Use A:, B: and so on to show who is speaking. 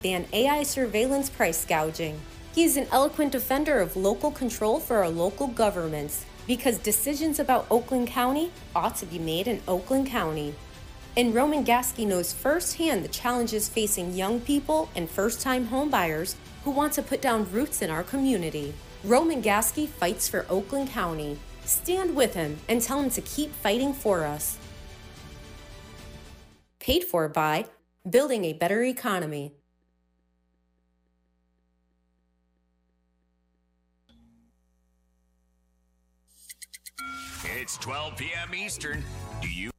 A: ban AI surveillance price gouging. He is an eloquent defender of local control for our local governments because decisions about Oakland County ought to be made in Oakland County. And Roman Gaske knows firsthand the challenges facing young people and first-time homebuyers who want to put down roots in our community. Roman Gaske fights for Oakland County. Stand with him and tell him to keep fighting for us. Paid for by Building a Better Economy.
B: It's 12 p.m. Eastern. Do you